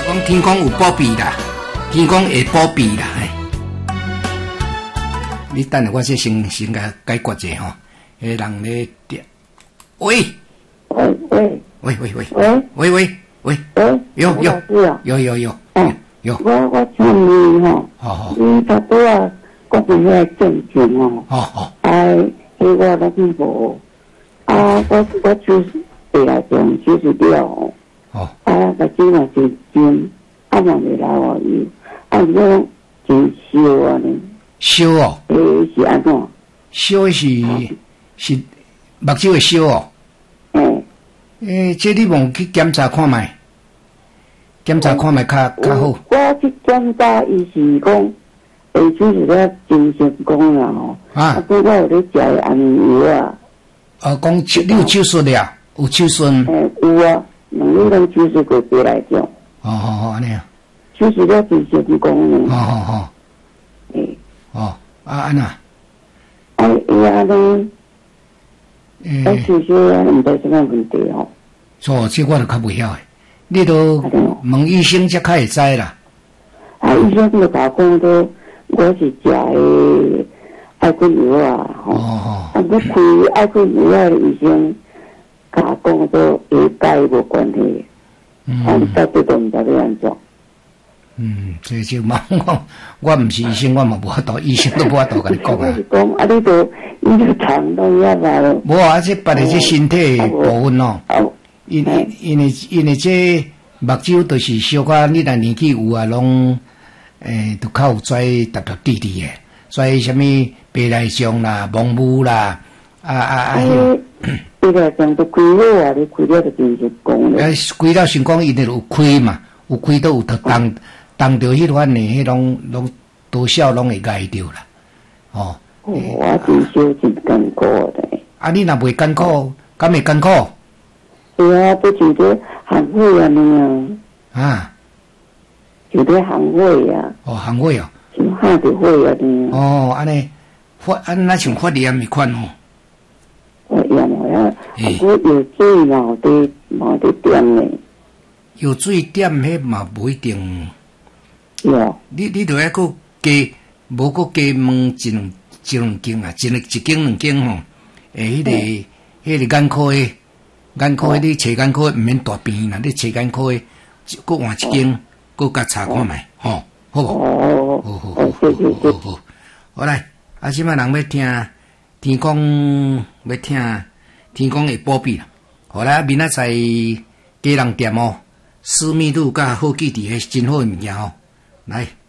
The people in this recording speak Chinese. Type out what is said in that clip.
讲天公有保庇啦，天公会保庇啦。你等下我这先甲解决者吼，迄人咧点，喂，有， 我请你吼，你差不多国内遐证件哦，迄我都去无，我就是来种就是了哦，个钱嘛是真，嘛未来哦伊，你讲真烧啊呢？ 烧哦， 是安怎？ 烧是目睭会烧哦。这你望去检查看觅，较好。 我去检查，伊是讲，就是个精神功啦吼。我有咧食的安眠药啊。 讲你有手术了，有手术。 有啊，两日拢手术过回来种。 好，安尼啊。 手术了精神功能。 好。安那？ 伊安尼。手术毋知什么问题吼。 这我就较袂晓诶，你都问医生才较会知啦。 医生就甲讲都，我是食的爱困药啊，我开爱困药的医生甲讲都与钙无关系，到底都毋知要安怎。 这就忙我毋是医生，我嘛无法度，医生都无法度甲你讲啊。 我是讲，你都你就肠都遐嘛。 无这别个这身体部分哦。因为这目睭都是小可你若年纪有啊，拢都较有跩滴诶，跩什么白内障啦、盲目啦， 白内障都开了啊，你开了就真是讲了。 开了先讲，因为有开嘛，有开都有得当着迄款的，迄拢多少拢会挨着啦。 我真少真艰苦的。 你若袂艰苦，敢会艰苦？ 是啊，都就在行会啊呢就在行会啊。 行会哦。 就行着会啊呢。 安尼那像发炎迄款哦。 发炎我有水嘛，有得点呢。 有水点迄嘛无一定。你著要搁加，无搁加问一两间啊，一间两间吼。迄个眼科的。眼科你找眼科毋免大病啦，你找眼科的，搁换一间，搁甲查看觅，好无？好。好来，即摆人要听天公，要听天公会保庇啦。好啦，明仔载家人店哦，私密度甲好记伫个真好物件哦，来。